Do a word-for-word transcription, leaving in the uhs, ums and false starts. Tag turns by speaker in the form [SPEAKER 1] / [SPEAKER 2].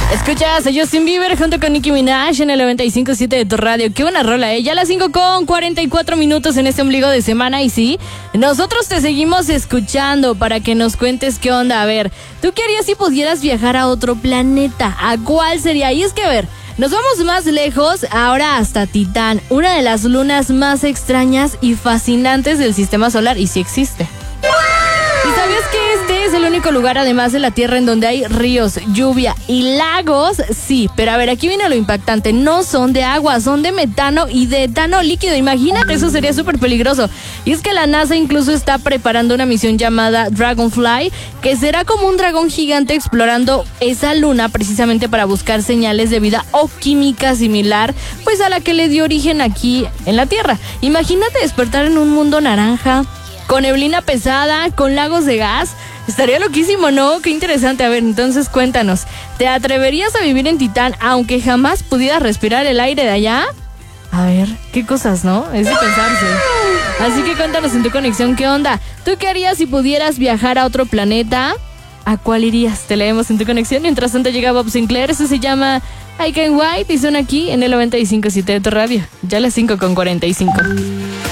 [SPEAKER 1] Escuchas a Justin Bieber junto con Nicki Minaj en el noventa y cinco punto siete de tu radio. Qué buena rola, ¿eh? Ya a las cinco con cuarenta y cuatro minutos en este ombligo de semana. Y sí, nosotros te seguimos escuchando para que nos cuentes qué onda. A ver, ¿tú qué harías si pudieras viajar a otro planeta? ¿A cuál sería? Y es que, a ver, nos vamos más lejos, ahora hasta Titán, una de las lunas más extrañas y fascinantes del sistema solar. Y sí existe. ¿Y sabías que este es el único lugar, además de la Tierra, en donde hay ríos, lluvia y lagos? Sí, pero a ver, aquí viene lo impactante. No son de agua, son de metano y de etano líquido. Imagínate, eso sería súper peligroso. Y es que la NASA incluso está preparando una misión llamada Dragonfly, que será como un dragón gigante explorando esa luna precisamente para buscar señales de vida o química similar, pues a la que le dio origen aquí en la Tierra. Imagínate despertar en un mundo naranja, con neblina pesada, con lagos de gas. Estaría loquísimo, ¿no? Qué interesante. A ver, entonces cuéntanos, ¿te atreverías a vivir en Titán aunque jamás pudieras respirar el aire de allá? A ver, qué cosas, ¿no? Es de pensarse. Así que cuéntanos en tu conexión, ¿qué onda? ¿Tú qué harías si pudieras viajar a otro planeta? ¿A cuál irías? Te leemos en tu conexión. Mientras tanto llega Bob Sinclair. Eso se llama I Can White y son aquí en el noventa y cinco punto siete de tu radio. Ya las cinco con cuarenta y cinco.